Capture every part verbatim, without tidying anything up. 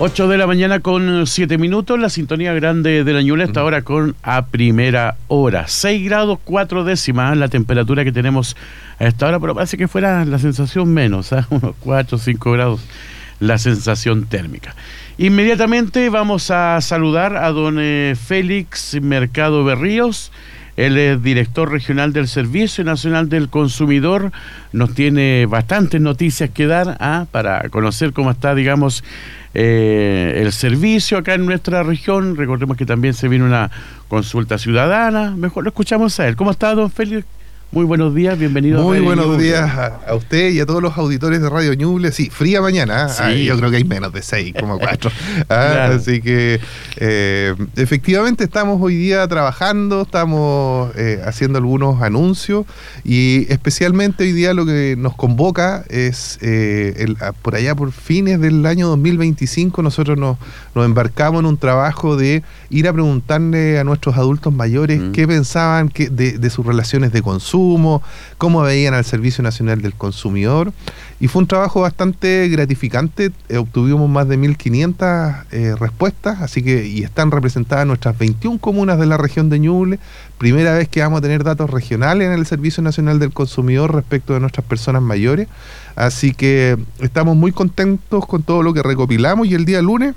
ocho de la mañana con siete minutos, la sintonía grande de la Ñuble está ahora con a primera hora. seis grados cuatro décimas la temperatura que tenemos a esta hora, pero parece que fuera la sensación menos, ¿eh? unos cuatro o cinco grados la sensación térmica. Inmediatamente vamos a saludar a don eh, Félix Mercado Berríos. Él es director regional del Servicio Nacional del Consumidor. Nos tiene bastantes noticias que dar ¿ah? para conocer cómo está, digamos, eh, el servicio acá en nuestra región. Recordemos que también se viene una consulta ciudadana. Mejor lo escuchamos a él. ¿Cómo está, don Félix? Muy buenos días, bienvenido. Muy a buenos Ñuble. días a, a usted y a todos los auditores de Radio Ñuble. Sí, fría mañana, sí. ah, yo creo que hay menos de seis, como cuatro. ah, Claro. Así que eh, efectivamente estamos hoy día trabajando, estamos eh, haciendo algunos anuncios y especialmente hoy día lo que nos convoca es eh, el, por allá por fines del año dos mil veinticinco nosotros nos, nos embarcamos en un trabajo de ir a preguntarle a nuestros adultos mayores mm. qué pensaban que de, de sus relaciones de consumo, cómo veían al Servicio Nacional del Consumidor, y fue un trabajo bastante gratificante. Eh, obtuvimos más de mil quinientas eh, respuestas, así que y están representadas nuestras veintiuna comunas de la región de Ñuble. Primera vez que vamos a tener datos regionales en el Servicio Nacional del Consumidor respecto de nuestras personas mayores, así que estamos muy contentos con todo lo que recopilamos, y el día lunes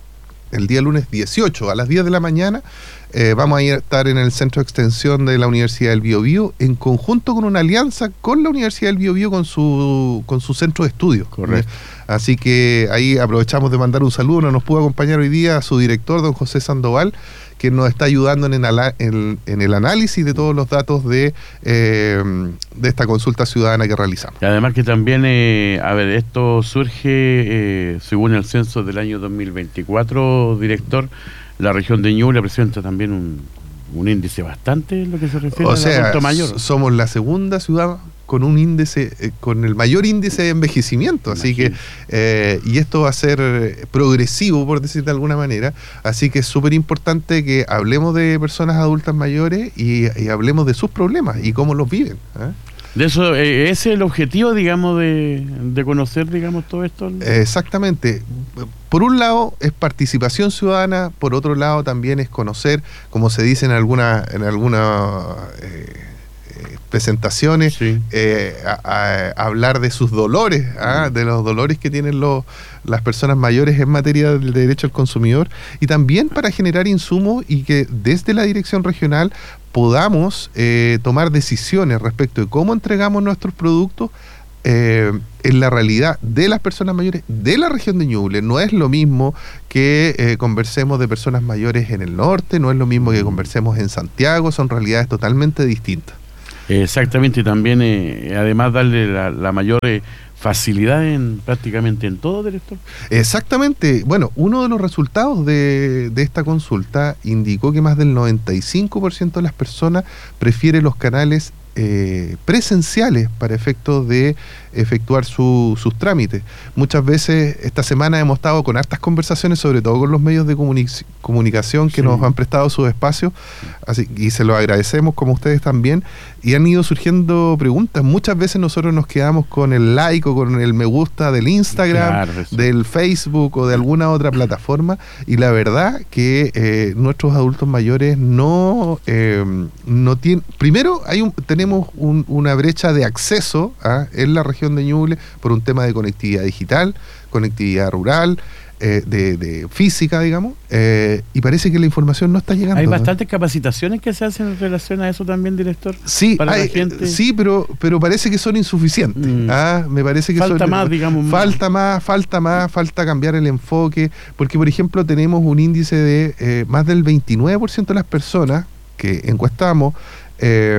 el día lunes dieciocho a las diez de la mañana eh, vamos a ir a estar en el Centro de Extensión de la Universidad del Biobío en conjunto con una alianza con la Universidad del Biobío con su con su centro de estudios. Correcto. Así que ahí aprovechamos de mandar un saludo. No nos pudo acompañar hoy día su director, don José Sandoval, que nos está ayudando en, en, en el análisis de todos los datos de, eh, de esta consulta ciudadana que realizamos. Y además que también, eh, a ver, esto surge, eh, según el censo del año dos mil veinticuatro, director, la región de Ñuble presenta también un, un índice bastante en lo que se refiere o al sea, adulto mayor. Somos la segunda ciudad con un índice, eh, con el mayor índice de envejecimiento, así Imagínate. que, eh, y esto va a ser progresivo, por decir de alguna manera, así que es súper importante que hablemos de personas adultas mayores y, y hablemos de sus problemas y cómo los viven, ¿eh? De eso, eh, ese es el objetivo, digamos, de, de conocer, digamos, todo esto. Exactamente. Por un lado es participación ciudadana, por otro lado también es conocer, como se dice en alguna, en alguna eh, eh, presentaciones, Sí. eh, a, a, a hablar de sus dolores, ¿ah? de los dolores que tienen los, las personas mayores en materia del derecho al consumidor, y también para generar insumos y que desde la dirección regional podamos eh, tomar decisiones respecto de cómo entregamos nuestros productos eh, en la realidad de las personas mayores de la región de Ñuble. No es lo mismo que eh, conversemos de personas mayores en el norte, no es lo mismo que conversemos en Santiago, son realidades totalmente distintas. Exactamente, y también, eh, además, darle la, la mayor eh, facilidad en prácticamente en todo, director. Exactamente. Bueno, uno de los resultados de, de esta consulta indicó que más del noventa y cinco por ciento de las personas prefiere los canales eh, presenciales para efectos de efectuar su, sus trámites. Muchas veces esta semana hemos estado con hartas conversaciones, sobre todo con los medios de comuni- comunicación que Sí. nos han prestado sus espacios, así, y se los agradecemos, como ustedes también, y han ido surgiendo preguntas. Muchas veces nosotros nos quedamos con el like o con el me gusta del Instagram, Claro, eso. del Facebook o de alguna otra plataforma, y la verdad que eh, nuestros adultos mayores no, eh, no tienen, primero hay un, tenemos un, una brecha de acceso ¿ah? en la región de Ñuble por un tema de conectividad digital, conectividad rural, eh, de, de física, digamos, eh, y parece que la información no está llegando. Hay ¿no? bastantes capacitaciones que se hacen en relación a eso también, director. Sí, para hay, la gente. sí, pero pero parece que son insuficientes. Mm. Ah, me parece que Falta son, más, digamos. Falta más, falta más, falta cambiar el enfoque, porque por ejemplo tenemos un índice de eh, más del veintinueve por ciento de las personas que encuestamos eh,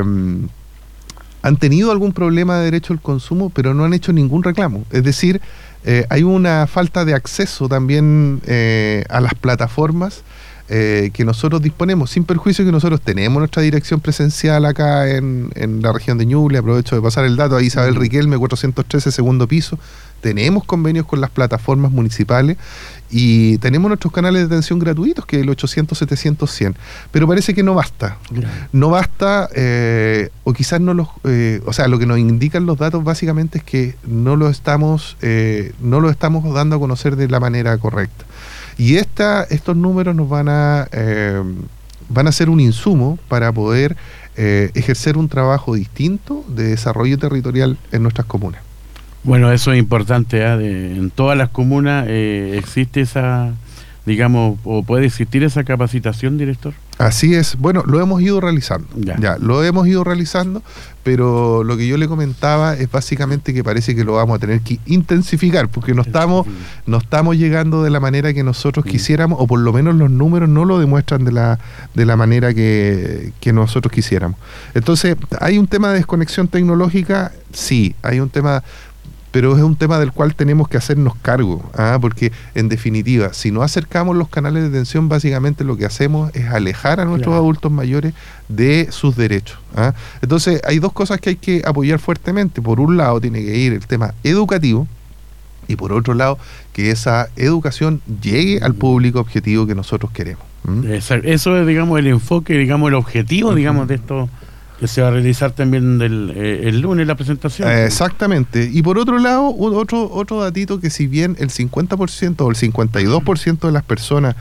han tenido algún problema de derecho al consumo, pero no han hecho ningún reclamo. Es decir, eh, hay una falta de acceso también eh, a las plataformas eh, que nosotros disponemos, sin perjuicio que nosotros tenemos nuestra dirección presencial acá en, en la región de Ñuble. Aprovecho de pasar el dato a Isabel Riquelme, cuatrocientos trece, segundo piso. tenemos convenios con las plataformas municipales y tenemos nuestros canales de atención gratuitos, que es el ochocientos, setecientos, cien. Pero parece que no basta. Claro. No basta, eh, o quizás no los... Eh, o sea, lo que nos indican los datos básicamente es que no lo estamos, eh, no lo estamos dando a conocer de la manera correcta. Y esta, estos números nos van a, eh, van a ser un insumo para poder eh, ejercer un trabajo distinto de desarrollo territorial en nuestras comunas. Bueno, eso es importante, ¿eh? De, en todas las comunas eh, existe esa, digamos, o puede existir esa capacitación, director. Así es. Bueno, lo hemos ido realizando. Ya. ya, lo hemos ido realizando, pero lo que yo le comentaba es básicamente que parece que lo vamos a tener que intensificar, porque no estamos, no estamos llegando de la manera que nosotros sí. quisiéramos, o por lo menos los números no lo demuestran de la, de la manera que, que nosotros quisiéramos. Entonces, ¿hay un tema de desconexión tecnológica? Sí, hay un tema... pero es un tema del cual tenemos que hacernos cargo, ¿ah? Porque en definitiva, si no acercamos los canales de atención, básicamente lo que hacemos es alejar a nuestros claro. adultos mayores de sus derechos, ¿ah? Entonces hay dos cosas que hay que apoyar fuertemente. Por un lado tiene que ir el tema educativo, y por otro lado que esa educación llegue al público objetivo que nosotros queremos. ¿Mm? Eso es, digamos, el enfoque, digamos, el objetivo, digamos, de esto que se va a realizar también del, eh, el lunes la presentación. Eh, exactamente. Y por otro lado, otro otro datito, que si bien el cincuenta por ciento o el cincuenta y dos por ciento de las personas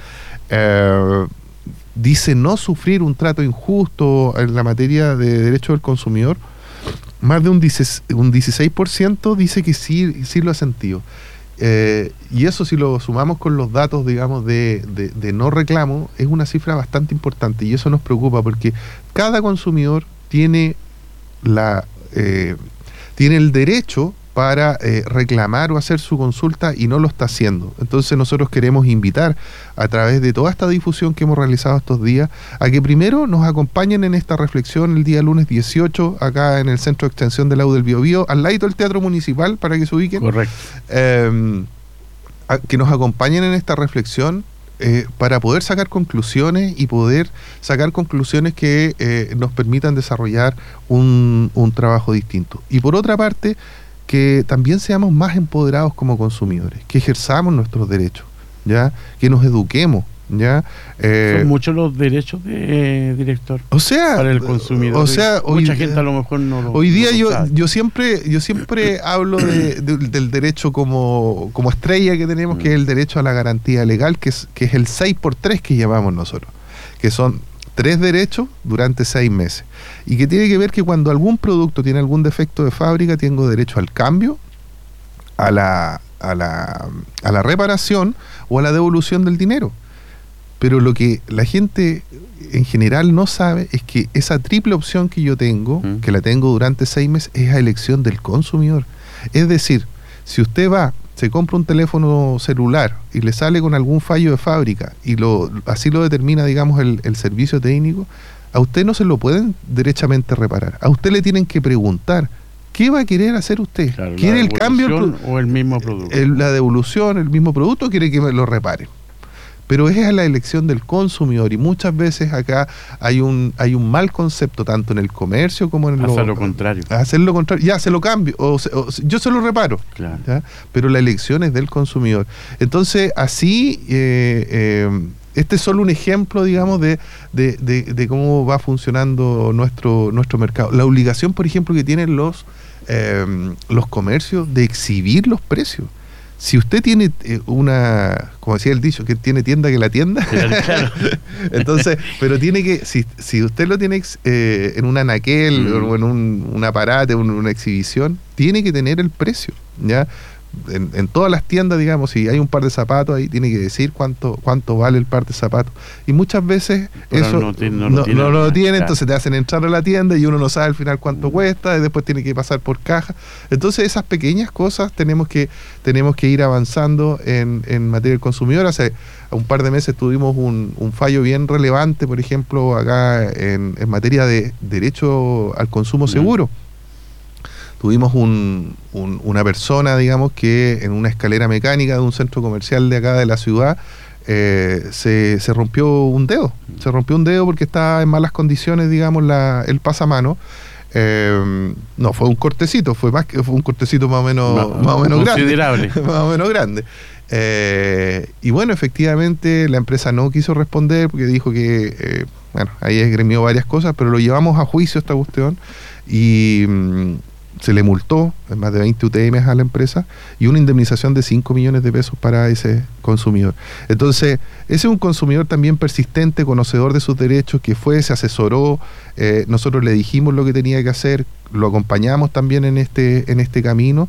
eh, dice no sufrir un trato injusto en la materia de derechos del consumidor, más de un dieciséis por ciento dice que sí, sí lo ha sentido. Eh, y eso, si lo sumamos con los datos, digamos, de, de, de no reclamo, es una cifra bastante importante, y eso nos preocupa porque cada consumidor tiene la eh, tiene el derecho para eh, reclamar o hacer su consulta y no lo está haciendo. Entonces nosotros queremos invitar, a través de toda esta difusión que hemos realizado estos días, a que primero nos acompañen en esta reflexión el día lunes dieciocho, acá en el Centro de Extensión del Lago del Biobío, al ladito del Teatro Municipal, para que se ubiquen. Correcto. Eh, a, que nos acompañen en esta reflexión, Eh, para poder sacar conclusiones y poder sacar conclusiones que eh, nos permitan desarrollar un, un trabajo distinto. Y por otra parte, que también seamos más empoderados como consumidores, que ejerzamos nuestros derechos, ¿ya? Que nos eduquemos, ¿ya? Eh, Son muchos los derechos de eh, director. O sea, para el consumidor. O sea, mucha hoy, gente a lo mejor no lo Hoy día no lo yo sabe. yo siempre yo siempre hablo de, de, del derecho como, como estrella que tenemos, mm. que es el derecho a la garantía legal, que es que es el seis por tres que llamamos nosotros, que son tres derechos durante seis meses, y que tiene que ver que cuando algún producto tiene algún defecto de fábrica, tengo derecho al cambio, a la a la a la reparación o a la devolución del dinero. Pero lo que la gente en general no sabe es que esa triple opción que yo tengo, mm. que la tengo durante seis meses, es a elección del consumidor. Es decir, si usted va, se compra un teléfono celular y le sale con algún fallo de fábrica, y lo así lo determina, digamos, el, el servicio técnico, a usted no se lo pueden derechamente reparar. A usted le tienen que preguntar, ¿qué va a querer hacer usted? Claro, ¿Quiere el cambio o el mismo producto? El, la devolución, el mismo producto, o quiere que me lo repare? Pero es la elección del consumidor, y muchas veces acá hay un hay un mal concepto, tanto en el comercio como en hacer lo, lo contrario. Hacer lo contrario, ya se lo cambio, o, se, o yo se lo reparo, claro. ¿ya? Pero la elección es del consumidor. Entonces, así, eh, eh, este es solo un ejemplo, digamos, de, de, de, de cómo va funcionando nuestro, nuestro mercado. La obligación, por ejemplo, que tienen los, eh, los comercios de exhibir los precios. Si usted tiene eh, una, como decía el dicho, que tiene tienda que la tienda, claro. Entonces, pero tiene que, si, si usted lo tiene eh, en un anaquel mm. o en un, un aparato, un, una exhibición, tiene que tener el precio, ¿ya? En, en todas las tiendas, digamos, si hay un par de zapatos ahí, tiene que decir cuánto cuánto vale el par de zapatos. Y muchas veces pero eso no, te, no, no, lo tiene, no lo tiene, claro. Entonces te hacen entrar a la tienda y uno no sabe al final cuánto mm. cuesta, y después tiene que pasar por caja. Entonces esas pequeñas cosas tenemos que tenemos que ir avanzando en, en materia del consumidor. Hace un par de meses tuvimos un, un fallo bien relevante, por ejemplo, acá en, en materia de derecho al consumo seguro. Mm. Tuvimos un, un, una persona, digamos, que en una escalera mecánica de un centro comercial de acá de la ciudad eh, se, se rompió un dedo. Se rompió un dedo porque estaba en malas condiciones, digamos, la, el pasamano. Eh, no, fue un cortecito, fue más que fue un cortecito más o menos, no, más o menos considerable. grande. Más o menos grande. Eh, y bueno, efectivamente la empresa no quiso responder porque dijo que, eh, bueno, ahí esgrimió varias cosas, pero lo llevamos a juicio esta cuestión y mmm, se le multó en más de veinte U T M a la empresa y una indemnización de cinco millones de pesos para ese consumidor. Entonces, ese es un consumidor también persistente, conocedor de sus derechos, que fue, se asesoró, eh, nosotros le dijimos lo que tenía que hacer, lo acompañamos también en este en este camino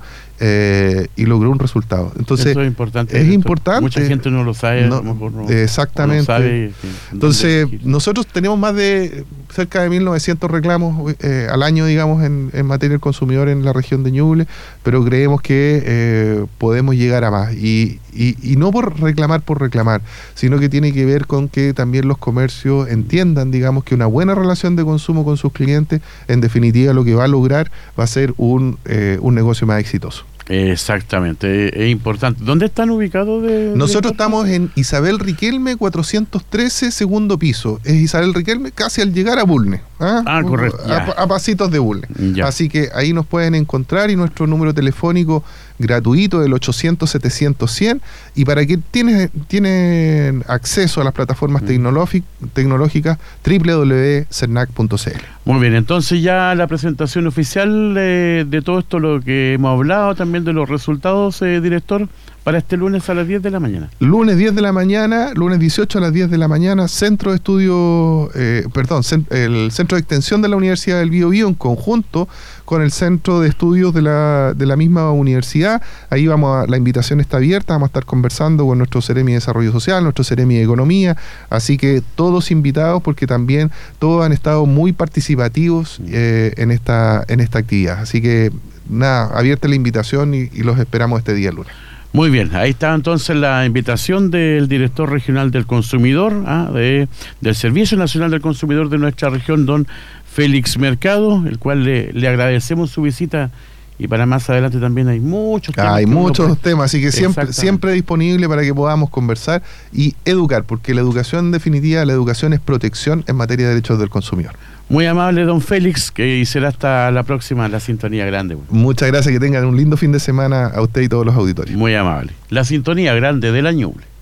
eh, y logró un resultado. Entonces, eso es importante. Es importante. Mucha gente no lo sabe. No, no, exactamente. No sabe, Entonces, nosotros tenemos más de cerca de mil novecientos reclamos eh, al año, digamos, en, en materia del consumidor en la región de Ñuble, pero creemos que eh, podemos llegar a más. Y, y, y no por reclamar por reclamar, sino que tiene que ver con que también los comercios entiendan, digamos, que una buena relación de consumo con sus clientes, en definitiva, lo que va a lograr va a ser un, eh, un negocio más exitoso. Exactamente, es importante. ¿Dónde están ubicados? De, Nosotros de estamos en Isabel Riquelme cuatrocientos trece, segundo piso. Es Isabel Riquelme casi al llegar a Bulnes. ¿Ah? Ah, correcto. A, a pasitos de Bulnes. Ya. Así que ahí nos pueden encontrar y nuestro número telefónico gratuito del ochocientos setecientos cien. Y para que tienen, tienen acceso a las plataformas mm. tecnológicas, doble u doble u doble u punto cernac punto c l. Muy bien, entonces ya la presentación oficial eh, de todo esto, lo que hemos hablado, también de los resultados, eh, director, para este lunes a las diez de la mañana. Lunes diez de la mañana, lunes dieciocho a las diez de la mañana, Centro de Estudio, eh, perdón, cent, el Centro de Extensión de la Universidad del Biobío en conjunto con el Centro de Estudios de la, de la misma universidad. Ahí vamos a, la invitación está abierta, vamos a estar conversando con nuestro Seremi de Desarrollo Social, nuestro Seremi de Economía, así que todos invitados porque también todos han estado muy participativos eh, en esta, en esta actividad. Así que nada, abierta la invitación y, y los esperamos este día lunes. Muy bien, ahí está entonces la invitación del director regional del consumidor, ¿ah? de, del Servicio Nacional del Consumidor de nuestra región, don Félix Mercado, el cual le, le agradecemos su visita. Y para más adelante también hay muchos temas. Hay muchos puede... temas, así que siempre, siempre disponible para que podamos conversar y educar, porque la educación, en definitiva, la educación es protección en materia de derechos del consumidor. Muy amable, don Félix, que será hasta la próxima, la Sintonía Grande. Muchas gracias, que tengan un lindo fin de semana a usted y todos los auditorios. Muy amable. La Sintonía Grande de la Ñuble.